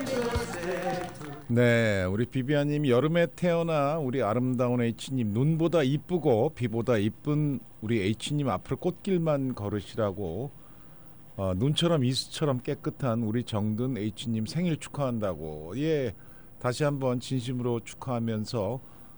네, 우리 비비아님 여름에 태어나 우리 아름다운 H님 눈보다 이쁘고 비보다 이쁜 우리 H님 앞으로 꽃길만 걸으시라고 눈처럼 이수처럼 깨끗한 우리 정든 H님 생일 축하한다고. 예, 다시 한번 진심으로 축하하면서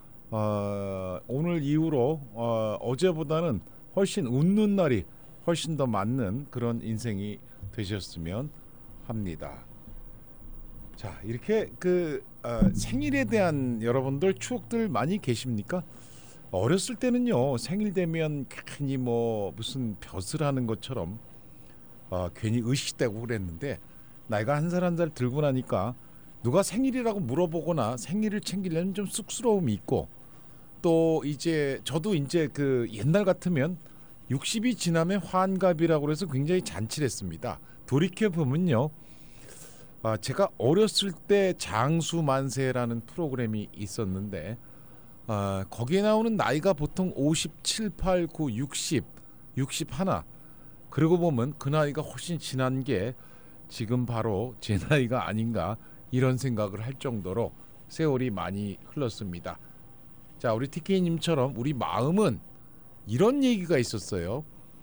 오늘 이후로 어제보다는 훨씬 웃는 날이 훨씬 더 많은 그런 인생이 되셨으면 합니다. 자, 이렇게 생일에 대한 여러분들 추억들 많이 계십니까? 어렸을 때는요, 생일 되면 괜히 뭐 무슨 벼슬 하는 것처럼 괜히 의식되고 그랬는데, 나이가 한 살 한 살 들고 나니까 누가 생일이라고 물어보거나 생일을 챙기려면 좀 쑥스러움이 있고, 또 이제 저도 이제 옛날 같으면 60이 지나면 환갑이라고 해서 굉장히 잔치를 했습니다. 돌이켜 보면요, 제가 어렸을 때 장수만세라는 프로그램이 있었는데 거기에 나오는 나이가 보통 57, 8, 9, 60, 61. 그러고 보면 그 나이가 훨씬 지난 게 지금 바로 제 나이가 아닌가 이런 생각을 할 정도로 세월이 많이 흘렀습니다. 자, 우리 TK님처럼 우리 마음은 이런 얘기가 있었어요.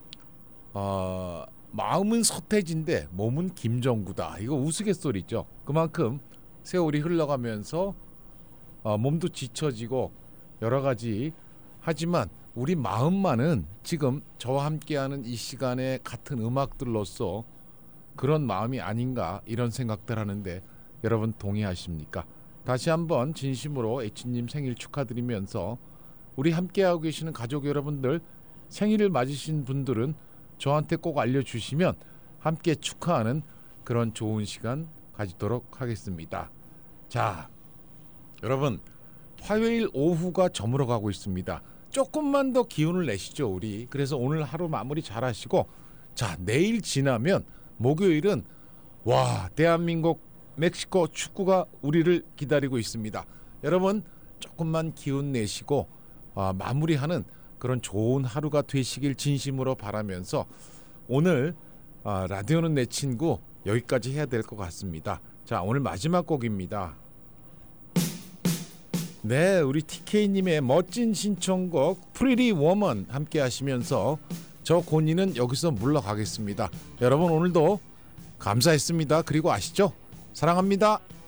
마음은 서태지인데 몸은 김정구다. 이거 우스갯소리죠. 그만큼 세월이 흘러가면서 몸도 지쳐지고 여러 가지 하지만 우리 마음만은 지금 저와 함께하는 이 시간에 같은 음악들로서 그런 마음이 아닌가 이런 생각들 하는데 여러분 동의하십니까? 다시 한번 진심으로 H님 생일 축하드리면서 우리 함께하고 계시는 가족 여러분들 생일을 맞으신 분들은 저한테 꼭 알려주시면 함께 축하하는 그런 좋은 시간 가지도록 하겠습니다. 자, 여러분 화요일 오후가 저물어 가고 있습니다. 조금만 더 기운을 내시죠 우리. 그래서 오늘 하루 마무리 잘 하시고, 자, 내일 지나면 목요일은 와, 대한민국 멕시코 축구가 우리를 기다리고 있습니다. 여러분 조금만 기운 내시고 마무리하는 그런 좋은 하루가 되시길 진심으로 바라면서 오늘 라디오는 내 친구 여기까지 해야 될 것 같습니다. 자, 오늘 마지막 곡입니다. 네, 우리 TK님의 멋진 신청곡 Pretty Woman 함께 하시면서 저 고니는 여기서 물러가겠습니다. 여러분 오늘도 감사했습니다. 그리고 아시죠? 사랑합니다.